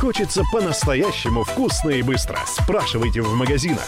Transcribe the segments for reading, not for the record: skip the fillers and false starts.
Хочется по-настоящему вкусно и быстро. Спрашивайте в магазинах.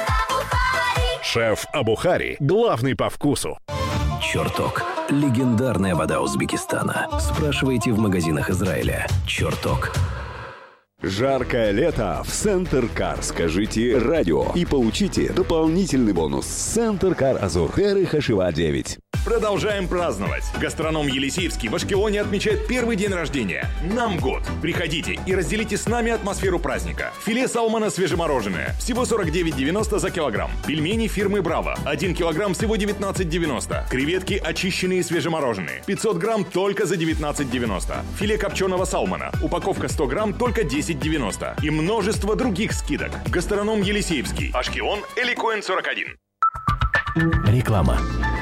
Шеф Абухари – главный по вкусу. Чертог. Легендарная вода Узбекистана. Спрашивайте в магазинах Израиля. Чертог. Жаркое лето в Центр Кар. Скажите радио и получите дополнительный бонус. Центр Кар Азур. Эры Хашива 9. Продолжаем праздновать. Гастроном Елисеевский в Ашкелоне отмечает первый день рождения. Нам год. Приходите и разделите с нами атмосферу праздника. Филе салмона свежемороженое. Всего 49,90 за килограмм. Пельмени фирмы Браво. 1 килограмм всего 19,90. Креветки очищенные и свежемороженые. 500 грамм только за 19,90. Филе копченого салмона. Упаковка 100 грамм только 10,90. И множество других скидок. Гастроном Елисеевский. Ашкелон, Эликоин 41. Реклама.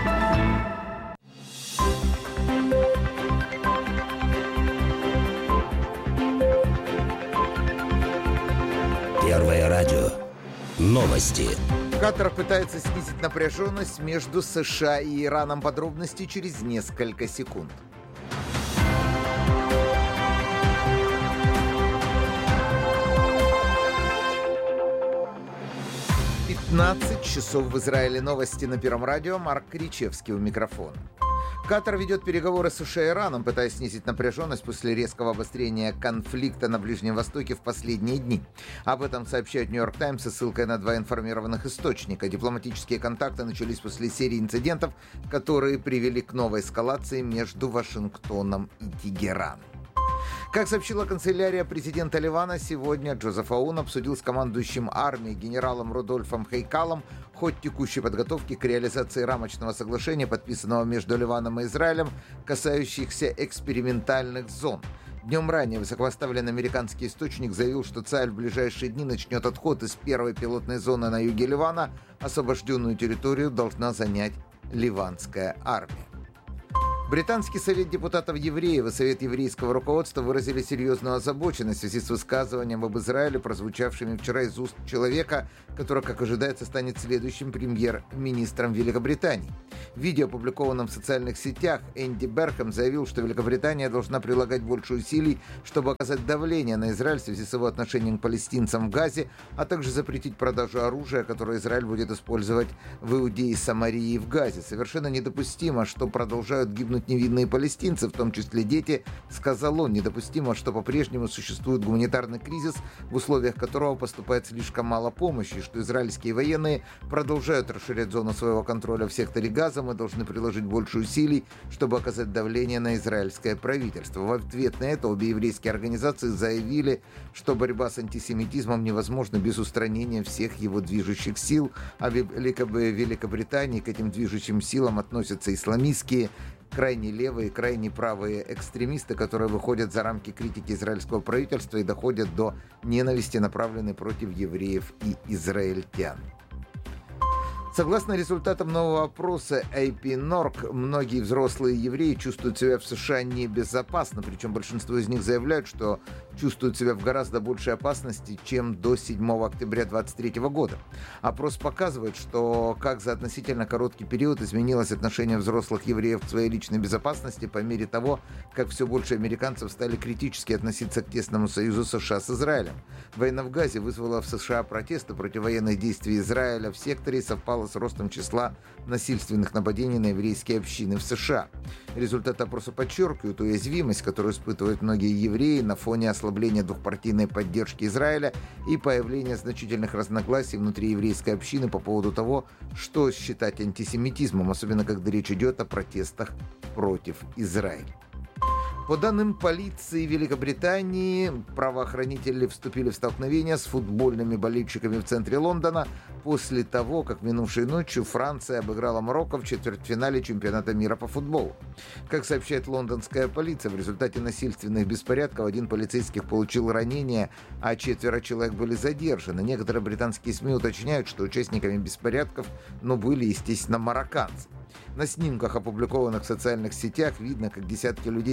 Первое радио. Новости. Катар пытается снизить напряженность между США и Ираном. Подробности через несколько секунд. 15 часов в Израиле. Новости на Первом радио. Марк Кричевский у микрофона. Катар ведет переговоры с США и Ираном, пытаясь снизить напряженность после резкого обострения конфликта на Ближнем Востоке в последние дни. Об этом сообщает «Нью-Йорк Таймс» со ссылкой на 2 информированных источника. Дипломатические контакты начались после серии инцидентов, которые привели к новой эскалации между Вашингтоном и Тегераном. Как сообщила канцелярия президента Ливана, сегодня Джозеф Аун обсудил с командующим армией генералом Рудольфом Хейкалом ход текущей подготовки к реализации рамочного соглашения, подписанного между Ливаном и Израилем, касающихся экспериментальных зон. Днем ранее высокопоставленный американский источник заявил, что Цааль в ближайшие дни начнет отход из первой пилотной зоны на юге Ливана. Освобожденную территорию должна занять ливанская армия. Британский совет депутатов-евреев и совет еврейского руководства выразили серьезную озабоченность в связи с высказыванием об Израиле, прозвучавшими вчера из уст человека, который, как ожидается, станет следующим премьер-министром Великобритании. В видео, опубликованном в социальных сетях, Энди Берхэм заявил, что Великобритания должна прилагать больше усилий, чтобы оказать давление на Израиль в связи с его отношением к палестинцам в Газе, а также запретить продажу оружия, которое Израиль будет использовать в Иудее, Самарии и в Газе. Совершенно недопустимо, что продолжают гибнуть невинные палестинцы, в том числе дети, сказал он. Недопустимо, что по-прежнему существует гуманитарный кризис, в условиях которого поступает слишком мало помощи, и что израильские военные продолжают расширять зону своего контроля в секторе Газа. Мы должны приложить больше усилий, чтобы оказать давление на израильское правительство. В ответ на это обе еврейские организации заявили, что борьба с антисемитизмом невозможна без устранения всех его движущих сил, а в Великобритании к этим движущим силам относятся исламистские, крайне левые, крайне правые экстремисты, которые выходят за рамки критики израильского правительства и доходят до ненависти, направленной против евреев и израильтян. Согласно результатам нового опроса AP-NORC, многие взрослые евреи чувствуют себя в США небезопасно, причем большинство из них заявляют, что чувствуют себя в гораздо большей опасности, чем до 7 октября 2023 года. Опрос показывает, что как за относительно короткий период изменилось отношение взрослых евреев к своей личной безопасности по мере того, как все больше американцев стали критически относиться к тесному союзу США с Израилем. Война в Газе вызвала в США протесты против военных действий Израиля в секторе и совпала с ростом числа насильственных нападений на еврейские общины в США. Результаты опроса подчеркивают уязвимость, которую испытывают многие евреи на фоне ослабления двухпартийной поддержки Израиля и появления значительных разногласий внутри еврейской общины по поводу того, что считать антисемитизмом, особенно когда речь идет о протестах против Израиля. По данным полиции Великобритании, правоохранители вступили в столкновение с футбольными болельщиками в центре Лондона после того, как минувшей ночью Франция обыграла Марокко в четвертьфинале чемпионата мира по футболу. Как сообщает лондонская полиция, в результате насильственных беспорядков один полицейский получил ранение, а 4 человек были задержаны. Некоторые британские СМИ уточняют, что участниками беспорядков, были, естественно, марокканцы. На снимках, опубликованных в социальных сетях, видно, как десятки людей стоят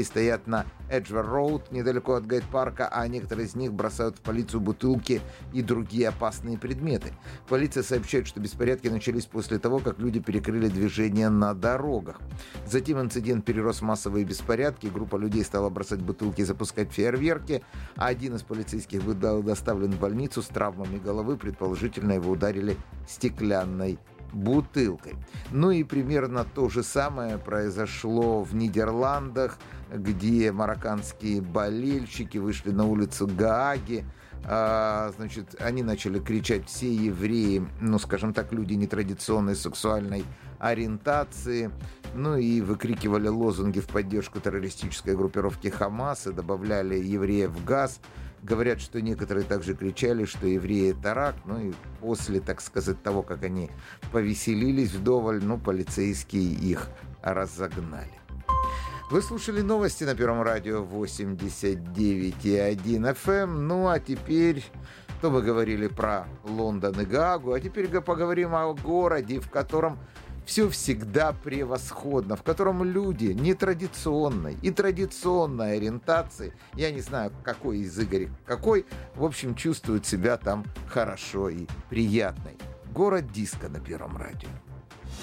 на Эджвер-Роуд, недалеко от Гайд-парка, а некоторые из них бросают в полицию бутылки и другие опасные предметы. Полиция сообщает, что беспорядки начались после того, как люди перекрыли движение на дорогах. Затем инцидент перерос в массовые беспорядки, группа людей стала бросать бутылки и запускать фейерверки, а один из полицейских был доставлен в больницу с травмами головы, предположительно его ударили стеклянной бутылкой. Ну и примерно то же самое произошло в Нидерландах, где марокканские болельщики вышли на улицу Гааги. Значит, они начали кричать: все евреи, скажем так, люди нетрадиционной сексуальной ориентации, и выкрикивали лозунги в поддержку террористической группировки Хамас и добавляли евреев в газ. Говорят, что некоторые также кричали, что евреи — это рак. И после, так сказать, того, как они повеселились вдоволь, полицейские их разогнали. Вы слушали новости на Первом радио 89,1 FM. А теперь, то мы говорили про Лондон и Гаагу, а теперь поговорим о городе, в котором все всегда превосходно, в котором люди нетрадиционной и традиционной ориентации, я не знаю, какой из Игоря какой, в общем, чувствуют себя там хорошо и приятно. Город диска на Первом радио.